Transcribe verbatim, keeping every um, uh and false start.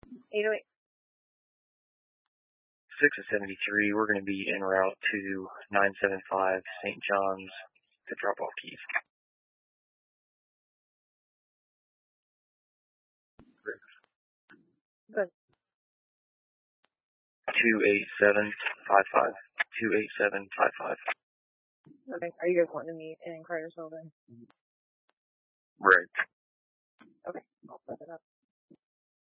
eight oh eight. six of seventy-three, we're going to be en route to nine seven five Saint John's to drop off keys. Good. two eight seven five five. two eight seven five five. Okay. Are you guys wanting to meet in Cartersville then? Right. Okay. I'll set it up.